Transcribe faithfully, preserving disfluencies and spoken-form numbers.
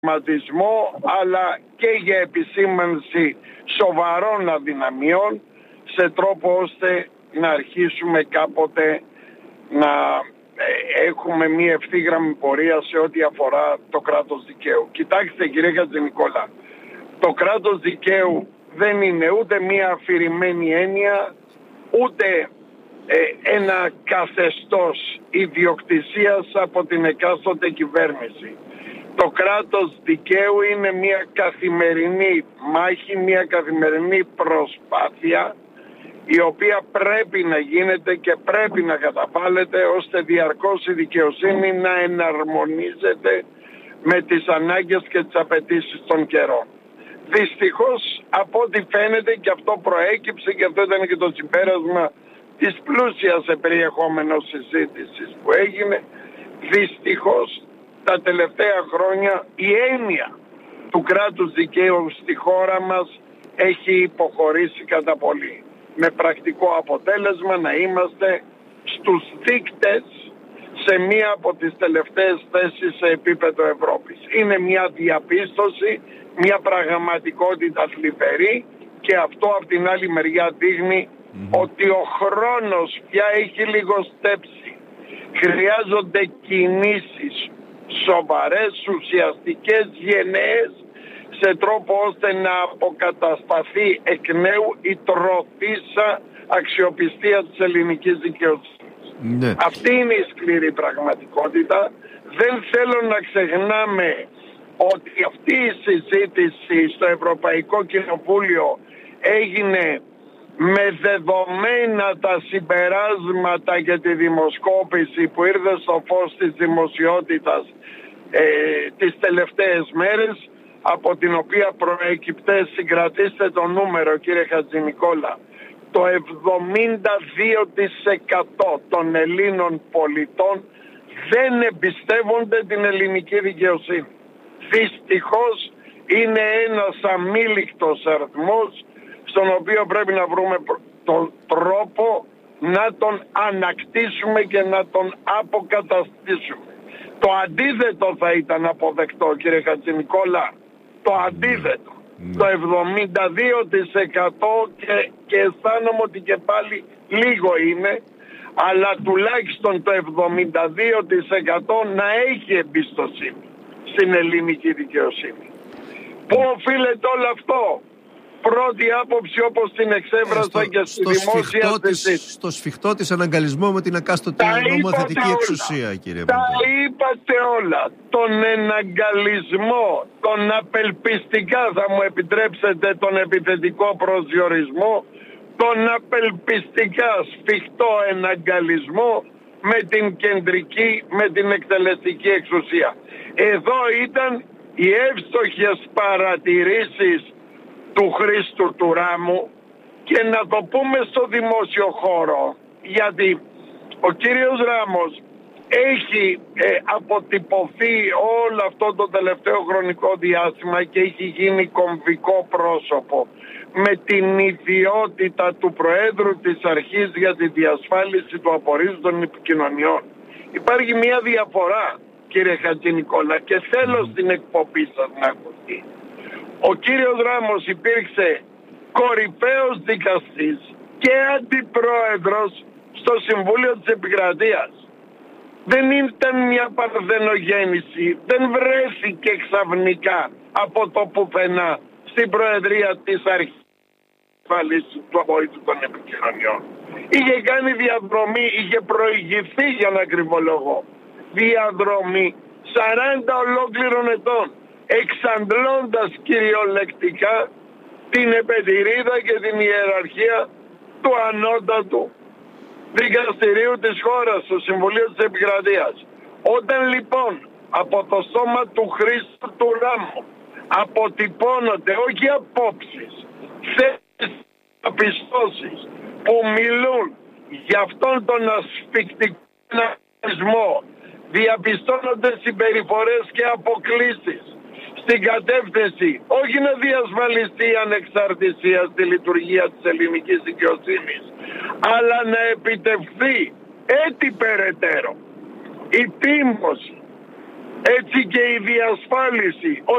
ματισμό, αλλά και για επισήμανση σοβαρών αδυναμιών, σε τρόπο ώστε να αρχίσουμε κάποτε να έχουμε μία ευθύγραμμη πορεία σε ό,τι αφορά το κράτος δικαίου. Κοιτάξτε κύριε Χατζηνικόλα, το κράτος δικαίου δεν είναι ούτε μία αφηρημένη έννοια, ούτε ε, ένα καθεστώς ιδιοκτησίας από την εκάστοτε κυβέρνηση. Το κράτος δικαίου είναι μια καθημερινή μάχη, μια καθημερινή προσπάθεια, η οποία πρέπει να γίνεται και πρέπει να καταβάλλεται ώστε διαρκώς η δικαιοσύνη να εναρμονίζεται με τις ανάγκες και τις απαιτήσεις των καιρών. Δυστυχώς, από ό,τι φαίνεται, και αυτό προέκυψε και αυτό ήταν και το συμπέρασμα της πλούσιας σε περιεχόμενο συζήτησης που έγινε, δυστυχώς τα τελευταία χρόνια η έννοια του κράτους δικαίου στη χώρα μας έχει υποχωρήσει κατά πολύ. Με πρακτικό αποτέλεσμα να είμαστε στους δείκτες σε μία από τις τελευταίες θέσεις σε επίπεδο Ευρώπης. Είναι μια διαπίστωση, μια πραγματικότητα θλιβερή, και αυτό από την άλλη μεριά δείχνει mm-hmm. ότι ο χρόνος πια έχει λιγοστέψει. Χρειάζονται κινήσεις σοβαρές, ουσιαστικές, γενναίες, σε τρόπο ώστε να αποκατασταθεί εκ νέου η τροτήσα αξιοπιστία της ελληνικής δικαιοσύνης. Ναι. Αυτή είναι η σκληρή πραγματικότητα. Δεν θέλω να ξεχνάμε ότι αυτή η συζήτηση στο Ευρωπαϊκό Κοινοβούλιο έγινε με δεδομένα τα συμπεράσματα για τη δημοσκόπηση που ήρθε στο φως της δημοσιότητας ε, τις τελευταίες μέρες, από την οποία προέκυπτε, συγκρατήστε το νούμερο κύριε Χατζηνικόλα, το εβδομήντα δύο τοις εκατό των Ελλήνων πολιτών δεν εμπιστεύονται την ελληνική δικαιοσύνη. Δυστυχώς είναι ένας αμήλικτος αριθμός, στον οποίο πρέπει να βρούμε τον τρόπο να τον ανακτήσουμε και να τον αποκαταστήσουμε. Το αντίθετο θα ήταν αποδεκτό κύριε Χατζηνικόλα, το αντίθετο. Mm. Το εβδομήντα δύο τοις εκατό και, και αισθάνομαι ότι και πάλι λίγο είναι, αλλά τουλάχιστον το εβδομήντα δύο τοις εκατό να έχει εμπιστοσύνη στην ελληνική δικαιοσύνη. Πού οφείλεται όλο αυτό? Πρώτη άποψη, όπως την εξέφρασα ε, και στη δημόσια συζήτηση. Στο σφιχτό της αναγκαλισμό με την εκάστοτε νομοθετική εξουσία, κύριε Τα είπατε όλα. Τον εναγκαλισμό, τον απελπιστικά, θα μου επιτρέψετε τον επιθετικό προσδιορισμό, τον απελπιστικά σφιχτό εναγκαλισμό με την κεντρική, με την εκτελεστική εξουσία. Εδώ ήταν οι εύστοχες παρατηρήσεις του Χρήστου του Ράμου, και να το πούμε στο δημόσιο χώρο, γιατί ο κύριος Ράμος έχει ε, αποτυπωθεί όλο αυτό το τελευταίο χρονικό διάστημα και έχει γίνει κομβικό πρόσωπο με την ιδιότητα του Προέδρου της Αρχής για τη διασφάλιση του απορρίτου των επικοινωνιών. Υπάρχει μια διαφορά κύριε Χατζηνικόλα, και θέλω στην εκπομπή σας να ακουστεί. Ο κύριος Ράμος υπήρξε κορυφαίος δικαστής και αντιπρόεδρος στο Συμβούλιο της Επικρατείας. Δεν ήταν μια παρθενογέννηση, δεν βρέθηκε ξαφνικά από το πουθενά στην Προεδρία της Αρχής του Απορρίτου των Επικοινωνιών. Είχε κάνει διαδρομή, είχε προηγηθεί, για να ακριβολογώ, διαδρομή σαράντα ολόκληρων ετών, εξαντλώντας κυριολεκτικά την επετηρίδα και την ιεραρχία του ανώτατου δικαστηρίου της χώρας, του Συμβουλίου της Επικρατείας. Όταν λοιπόν από το σώμα του Χρήστου του Ράμου αποτυπώνονται όχι απόψεις, θέσεις, απιστώσεις που μιλούν για αυτόν τον ασφικτικό αναλυσμό, διαπιστώνονται συμπεριφορές και αποκλίσεις στην κατεύθυνση όχι να διασφαλιστεί η ανεξαρτησία στη λειτουργία της ελληνικής δικαιοσύνης, αλλά να επιτευχθεί έτσι περαιτέρω η τίμωση Έτσι και η διασφάλιση